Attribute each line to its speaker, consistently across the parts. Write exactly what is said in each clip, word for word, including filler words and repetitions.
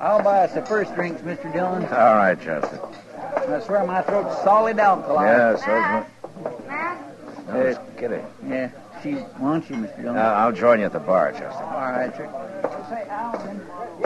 Speaker 1: I'll buy us the first drinks, Mister Dillon.
Speaker 2: All right, Chester.
Speaker 1: I swear my throat's solid alkaline.
Speaker 2: Yes, Matt?
Speaker 3: Matt?
Speaker 2: No, it's Kitty.
Speaker 1: Yeah, she wants you, Mister Dillon.
Speaker 2: Uh, I'll join you at the bar, Chester.
Speaker 1: All right, sir. Say, Alvin.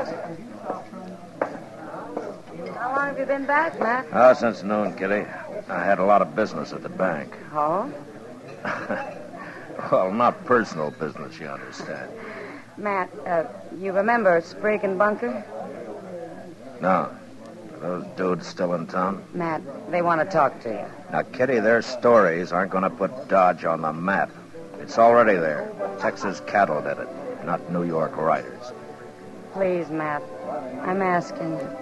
Speaker 3: How long have you been back, Matt?
Speaker 2: Oh, since noon, Kitty. I had a lot of business at the bank.
Speaker 3: Oh?
Speaker 2: Well, not personal business, you understand.
Speaker 3: Matt, uh, you remember Sprague and Bunker?
Speaker 2: No. Are those dudes still in town?
Speaker 3: Matt, they want to talk to you.
Speaker 2: Now, Kitty, their stories aren't going to put Dodge on the map. It's already there. Texas cattle did it, not New York writers.
Speaker 3: Please, Matt, I'm asking you.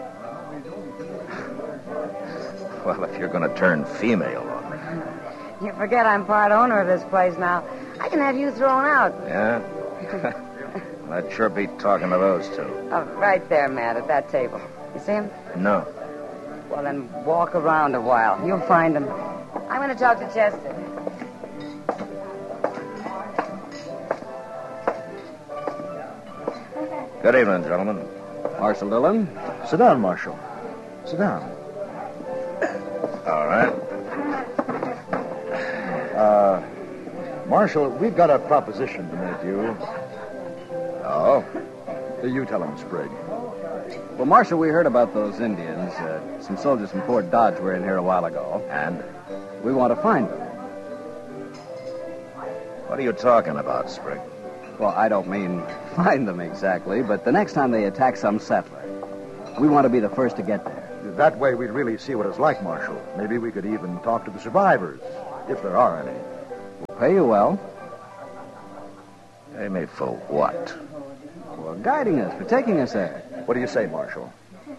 Speaker 2: Well, if you're going to turn female on me.
Speaker 3: You forget I'm part owner of this place now. I can have you thrown out.
Speaker 2: Yeah? I'd sure be talking to those two.
Speaker 3: Oh, right there, Matt, at that table. You see him?
Speaker 2: No.
Speaker 3: Well, then walk around a while. You'll find him. I'm going to talk to Chester.
Speaker 2: Good evening, gentlemen.
Speaker 4: Marshal Dillon.
Speaker 5: Sit down, Marshal. Sit down.
Speaker 2: All right.
Speaker 5: Uh, Marshal, we've got a proposition to make you.
Speaker 2: Oh?
Speaker 5: You tell him, Sprague.
Speaker 4: Well, Marshal, we heard about those Indians. Uh, some soldiers from Fort Dodge were in here a while ago.
Speaker 2: And?
Speaker 4: We want to find them.
Speaker 2: What are you talking about, Sprague?
Speaker 4: Well, I don't mean find them exactly, but the next time they attack some settler, we want to be the first to get there.
Speaker 5: That way we'd really see what it's like, Marshal. Maybe we could even talk to the survivors, if there are any.
Speaker 4: We'll pay you well.
Speaker 2: Pay me for what?
Speaker 4: For guiding us, for taking us there.
Speaker 5: What do you say, Marshal?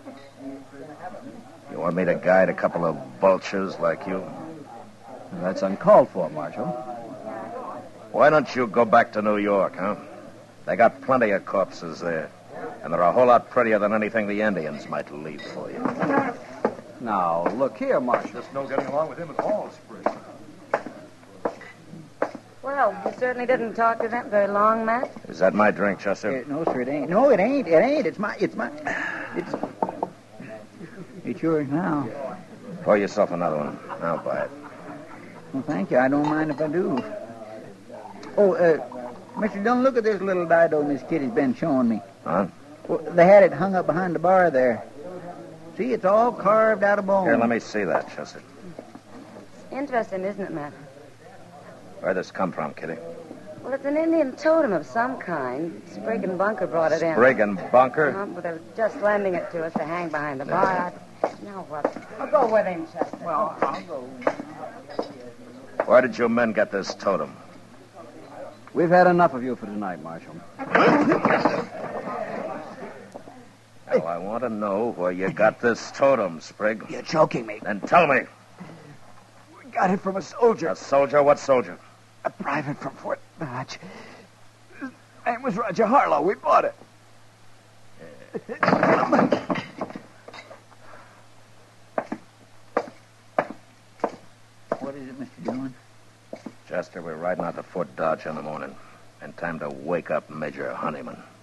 Speaker 2: You want me to guide a couple of vultures like you?
Speaker 4: Well, that's uncalled for, Marshal.
Speaker 2: Why don't you go back to New York, huh? They got plenty of corpses there. And they're a whole lot prettier than anything the Indians might leave for you.
Speaker 4: Now, look here, Marshal.
Speaker 5: Just no getting along with him at all, Sprague.
Speaker 3: Well, you certainly didn't talk to them very long, Matt.
Speaker 2: Is that my drink, Chester?
Speaker 1: Uh, no, sir, it ain't. No, it ain't. It ain't. It's my. It's my. It's. It's yours now.
Speaker 2: Pour yourself another one. I'll buy it.
Speaker 1: Well, thank you. I don't mind if I do. Oh, uh, Mister Dillon, look at this little dido Miss Kitty's been showing me.
Speaker 2: Huh?
Speaker 1: Well, they had it hung up behind the bar there. See, it's all carved out of bone.
Speaker 2: Here, let me see that, Chester.
Speaker 3: Interesting, isn't it, Matt?
Speaker 2: Where'd this come from, Kitty?
Speaker 3: Well, it's an Indian totem of some kind. Sprague and Bunker brought it in.
Speaker 2: Sprague and Bunker?
Speaker 3: Uh, but they're just lending it to us to hang behind the bar. I... Now what? I'll go with him, Chester.
Speaker 1: Well, I'll go.
Speaker 2: Where did your men get this totem?
Speaker 4: We've had enough of you for tonight, Marshal.
Speaker 2: Well, I want to know where you got this totem, Sprague.
Speaker 1: You're choking me.
Speaker 2: Then tell me.
Speaker 1: We got it from a soldier.
Speaker 2: A soldier? What soldier?
Speaker 1: A private from Fort Dodge. His name was Roger Harlow. We bought it. What is it, Mister Dillon?
Speaker 2: Chester, we're riding out to Fort Dodge in the morning. And time to wake up Major Honeyman.